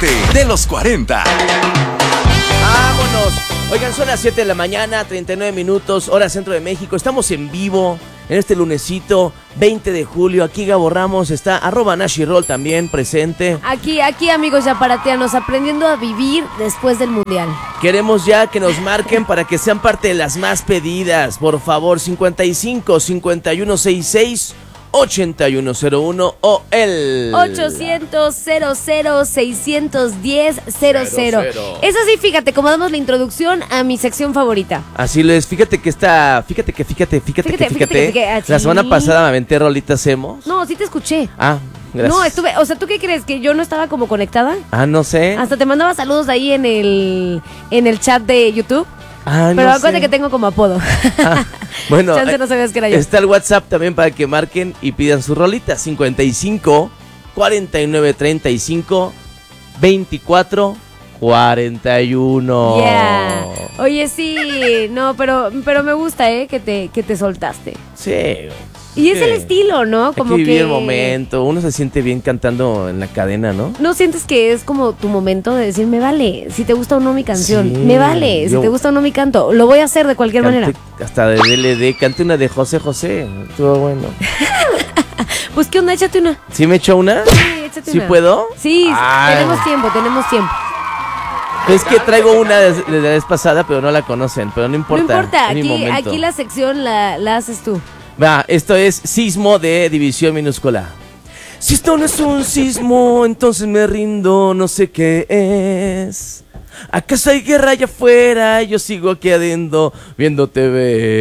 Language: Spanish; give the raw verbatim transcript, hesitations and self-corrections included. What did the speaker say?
parte de los cuarenta. ¡Vámonos! Oigan, son las siete de la mañana, treinta y nueve minutos, hora centro de México. Estamos en vivo en este lunesito, veinte de julio. Aquí Gabo Ramos está, arroba Nashi Roll también presente. Aquí, aquí, amigos yaparatianos, aprendiendo a vivir después del mundial. Queremos ya que nos marquen para que sean parte de las más pedidas. Por favor, cincuenta y cinco, cincuenta y uno sesenta y seis, ochenta y uno cero uno o el ochocientos, cero cero, seiscientos diez, cero cero. Es así, fíjate, como damos la introducción a mi sección favorita. Así lo es, fíjate que está, fíjate que, fíjate, fíjate, Fíjate, que, fíjate, fíjate que- ah, la sí. semana pasada me aventé rolitas emos. No, sí te escuché. Ah, gracias. No, estuve, o sea, ¿tú qué crees? ¿Que yo no estaba como conectada? Ah, no sé. Hasta te mandaba saludos ahí en el, en el chat de YouTube. Ah, Pero no acuérdate sé. que tengo como apodo. Ah, bueno, Chance no sabías que era yo. está el WhatsApp también para que marquen y pidan su rolita. cincuenta y cinco, cuarenta y nueve, treinta y cinco, veinticuatro, cuarenta y uno. Yeah. Oye, sí, no, pero, pero me gusta, ¿eh? Que te, que te soltaste. Sí. Y es Sí. el estilo, ¿no? Como Hay que vivir que el momento. Uno se siente bien cantando en la cadena, ¿no? ¿No sientes que es como tu momento de decir, me vale, si te gusta o no mi canción? Sí, Me vale, si yo- te gusta o no mi canto. Lo voy a hacer de cualquier Cante manera. hasta de D L D. Cante una de José José. Estuvo bueno. Pues, ¿qué onda? Échate una. ¿Sí me echó una? Sí, échate ¿Sí una. puedo? Sí, Ay. tenemos tiempo, tenemos tiempo. Es que traigo una de de la vez pasada, pero no la conocen. Pero no importa. No importa, es mi aquí, momento. aquí la sección la, la haces tú. Va, esto es Sismo de División Minúscula. Si esto no es un sismo, entonces me rindo, no sé qué es. ¿Acaso hay guerra allá afuera? Yo sigo aquí adentro viendo T V.